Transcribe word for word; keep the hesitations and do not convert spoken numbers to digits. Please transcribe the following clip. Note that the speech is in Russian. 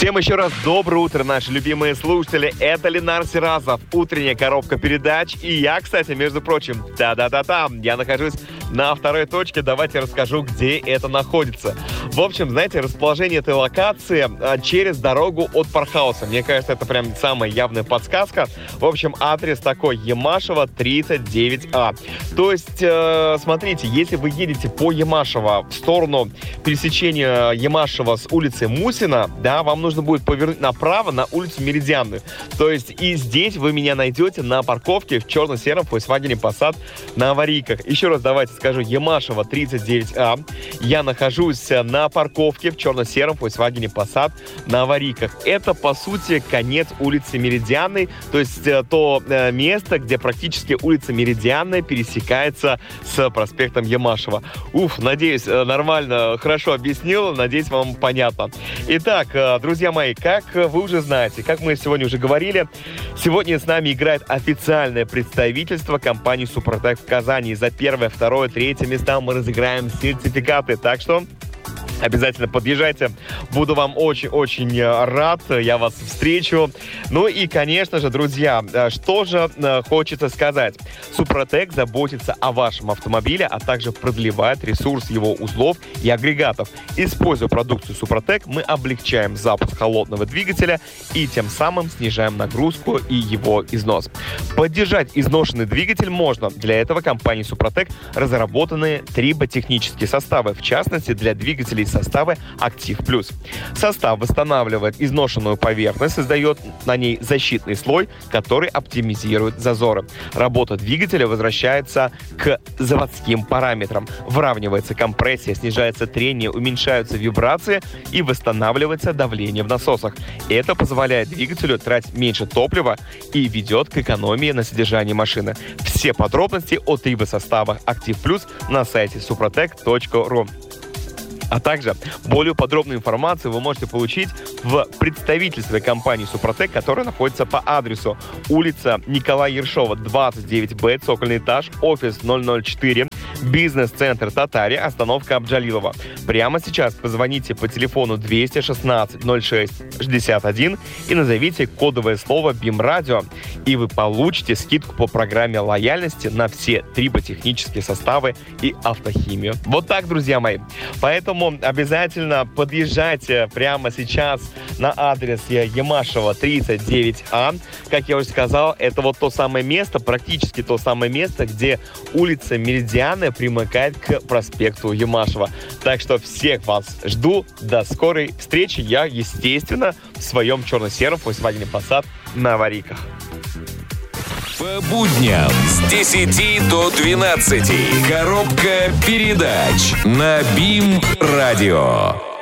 Всем еще раз доброе утро, наши любимые слушатели. Это Ленар Сиразов, утренняя коробка передач. И я, кстати, между прочим, да-да-да-да, я нахожусь на второй точке. Давайте расскажу, где это находится. В общем, знаете, расположение этой локации а, через дорогу от Пархауса. Мне кажется, это прям самая явная подсказка. В общем, адрес такой: Ямашева, тридцать девять А. То есть, э, смотрите, если вы едете по Ямашева в сторону пересечения Ямашева с улицы Мусина, да, вам нужно будет повернуть направо на улицу Меридианную. То есть и здесь вы меня найдете на парковке в черно-сером Volkswagen Passat на аварийках. Еще раз давайте скажу: Ямашева, тридцать девять А. Я нахожусь на парковке в черно-сером Volkswagen Passat на аварийках. Это, по сути, конец улицы Меридианной, то есть то э, место, где практически улица Меридианная пересекается с проспектом Ямашева. Уф, надеюсь, нормально, хорошо объяснил, надеюсь, вам понятно. Итак, друзья мои, как вы уже знаете, как мы сегодня уже говорили, сегодня с нами играет официальное представительство компании Супротек в Казани. За первое, второе, третье места мы разыграем сертификаты, так что обязательно подъезжайте. Буду вам очень-очень рад. Я вас встречу. Ну и, конечно же, друзья, что же хочется сказать. Супротек заботится о вашем автомобиле, а также продлевает ресурс его узлов и агрегатов. Используя продукцию Супротек, мы облегчаем запуск холодного двигателя и тем самым снижаем нагрузку и его износ. Поддержать изношенный двигатель можно. Для этого компанией Супротек разработаны триботехнические составы, в частности, для двигателей составы Актив Плюс. Состав восстанавливает изношенную поверхность, создает на ней защитный слой, который оптимизирует зазоры. Работа двигателя возвращается к заводским параметрам. Выравнивается компрессия, снижается трение, уменьшаются вибрации и восстанавливается давление в насосах. Это позволяет двигателю тратить меньше топлива и ведет к экономии на содержании машины. Все подробности о трибосоставах Актив Плюс на сайте супротек точка ру. А также более подробную информацию вы можете получить в представительстве компании Супротек, которая находится по адресу улица Николая Ершова, двадцать девять Б, цокольный этаж, офис ноль ноль четыре, бизнес-центр Татари, остановка Абджалилова. Прямо сейчас позвоните по телефону двести шестнадцать ноль шесть шестьдесят один и назовите кодовое слово БИМ-радио, и вы получите скидку по программе лояльности на все триботехнические составы и автохимию. Вот так, друзья мои. Поэтому обязательно подъезжайте прямо сейчас на адрес Ямашева, тридцать девять А. Как я уже сказал, это вот то самое место, практически то самое место, где улица Меридианная примыкает к проспекту Ямашева. Так что всех вас жду. До скорой встречи. Я, естественно, в своем черно-сером Volkswagen Passat на аварийках. По будням с десяти до двенадцати. Коробка передач на БИМ-радио.